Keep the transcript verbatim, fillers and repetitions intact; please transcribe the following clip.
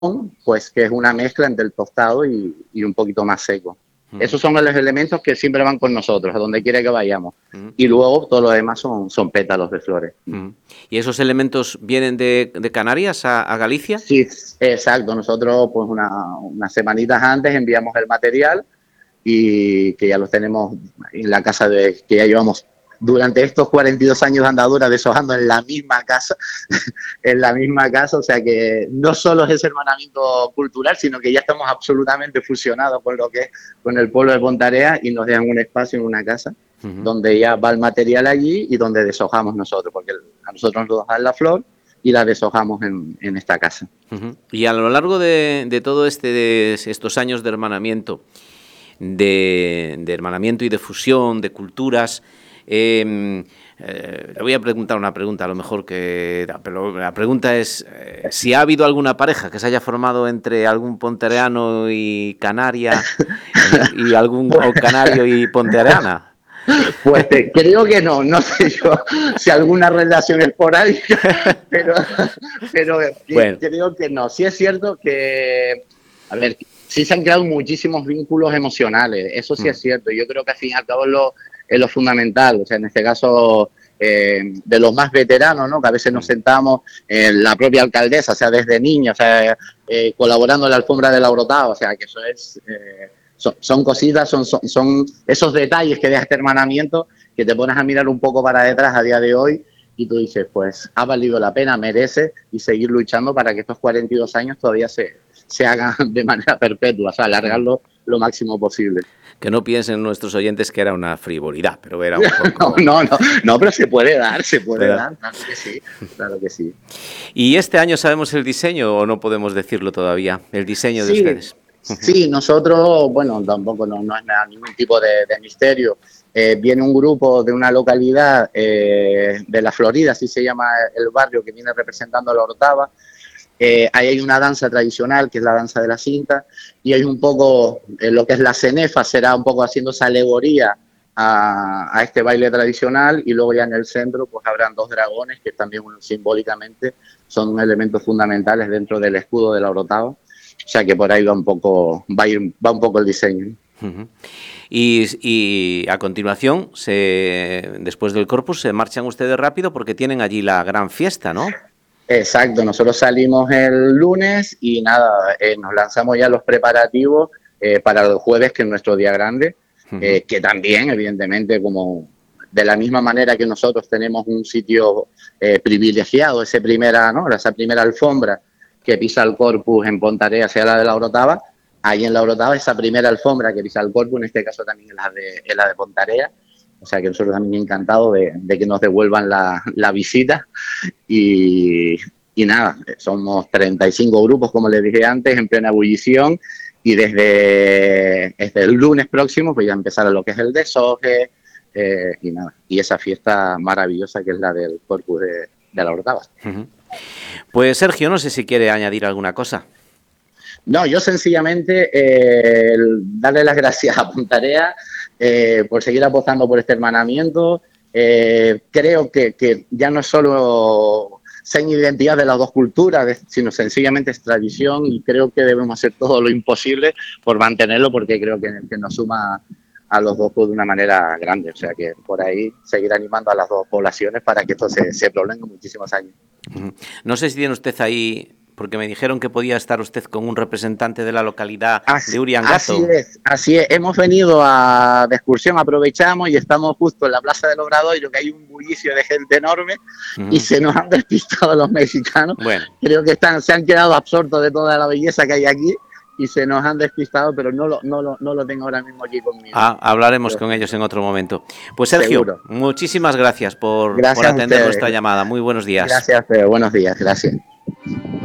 pues que es una mezcla entre el tostado y, y un poquito más seco. Mm. Esos son los elementos que siempre van con nosotros, a donde quiera que vayamos. Mm. Y luego todo lo demás son, son pétalos de flores. Mm. ¿Y esos elementos vienen de, de Canarias a, a Galicia? Sí, exacto. Nosotros, pues una, unas semanitas antes enviamos el material y que ya los tenemos en la casa, de que ya llevamos durante estos cuarenta y dos años de andadura deshojando en la misma casa, en la misma casa, o sea que no solo es ese hermanamiento cultural, sino que ya estamos absolutamente fusionados con lo que es, con el pueblo de Pontarea, y nos dejan un espacio en una casa, uh-huh, donde ya va el material allí y donde deshojamos nosotros, porque a nosotros nos dan la flor y la deshojamos en, en esta casa. Uh-huh. Y a lo largo de, de todo este de estos años de hermanamiento, de, de hermanamiento y de fusión de culturas, Eh, eh, le voy a preguntar una pregunta, a lo mejor que... Pero la pregunta es eh, si ha habido alguna pareja que se haya formado entre algún pontereano y canaria y, y algún o canario y pontereana. Pues te, creo que no, no sé yo si alguna relación esporádica, pero, pero bueno, creo que no. Sí es cierto que, a ver, sí se han creado muchísimos vínculos emocionales, eso sí mm. es cierto. Yo creo que al fin y al cabo lo es lo fundamental, o sea, en este caso eh, de los más veteranos, ¿no? Que a veces nos sentamos en la propia alcaldesa, o sea, desde niños, o sea, eh, colaborando en la alfombra de la Orotava, o sea, que eso es, eh, son, son cositas, son, son, son esos detalles que deja este hermanamiento que te pones a mirar un poco para detrás a día de hoy y tú dices, pues ha valido la pena, merece, y seguir luchando para que estos cuarenta y dos años todavía se, se hagan de manera perpetua, o sea, alargarlo lo máximo posible. Que no piensen nuestros oyentes que era una frivolidad, pero era un poco... No, no, no, no, pero se puede dar, se puede pero... dar, claro que sí, claro que sí. ¿Y este año sabemos el diseño o no podemos decirlo todavía? El diseño de sí, ustedes. Sí, nosotros, bueno, tampoco no, no es nada, ningún tipo de, de misterio. Eh, viene un grupo de una localidad eh, de la Florida, así se llama el barrio, que viene representando a la Orotava. Eh, ahí hay una danza tradicional, que es la danza de la cinta, y hay un poco, eh, lo que es la cenefa, será un poco haciendo esa alegoría a, a este baile tradicional, y luego ya en el centro pues habrán dos dragones, que también simbólicamente son elementos fundamentales dentro del escudo de la Orotava, o sea que por ahí va un poco, va, ir, va un poco el diseño. Uh-huh. Y, y a continuación, se, después del Corpus, se marchan ustedes rápido porque tienen allí la gran fiesta, ¿no? Exacto, nosotros salimos el lunes y nada, eh, nos lanzamos ya los preparativos eh, para el jueves, que es nuestro día grande, uh-huh, eh, que también, evidentemente, como de la misma manera que nosotros tenemos un sitio eh, privilegiado, esa primera, ¿no? esa primera alfombra que pisa el Corpus en Pontarea, sea la de la Orotava, ahí en la Orotava esa primera alfombra que pisa el Corpus, en este caso también es la de, es la de Pontarea. O sea que nosotros también encantados de, de que nos devuelvan la, la visita y, y nada, somos treinta y cinco grupos, como les dije antes, en plena ebullición, y desde, desde el lunes próximo pues ya empezará lo que es el deshoje eh, y nada, y esa fiesta maravillosa que es la del Corpus de, de la Orotava. Uh-huh. Pues Sergio, no sé si quiere añadir alguna cosa. No, yo sencillamente eh, darle las gracias a Pontarea eh, por seguir apostando por este hermanamiento. Eh, creo que, que ya no es solo seña de identidad de las dos culturas, sino sencillamente es tradición, y creo que debemos hacer todo lo imposible por mantenerlo, porque creo que, que nos suma a los dos de una manera grande. O sea que por ahí seguir animando a las dos poblaciones para que esto se, se prolongue muchísimos años. No sé si tiene usted ahí... Porque me dijeron que podía estar usted con un representante de la localidad así, de Uriangato. Así es, así es. Hemos venido a, de excursión, aprovechamos y estamos justo en la Plaza del Obradoiro, que hay un bullicio de gente enorme, uh-huh, y se nos han despistado los mexicanos. Bueno. Creo que están, se han quedado absortos de toda la belleza que hay aquí y se nos han despistado, pero no lo, no lo, no lo tengo ahora mismo aquí conmigo. Ah, hablaremos pero, con ellos en otro momento. Pues Sergio, seguro. Muchísimas gracias por, gracias por atender nuestra llamada. Muy buenos días. Gracias, pero buenos días, gracias.